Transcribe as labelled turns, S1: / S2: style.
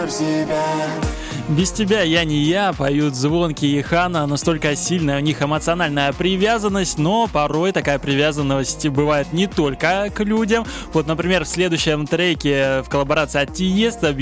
S1: Без тебя я не я, поют Звонкий и Ханна. Настолько сильная у них эмоциональная привязанность, но порой такая привязанность бывает не только к людям. Вот, например, в следующем треке в коллаборации от Тиеста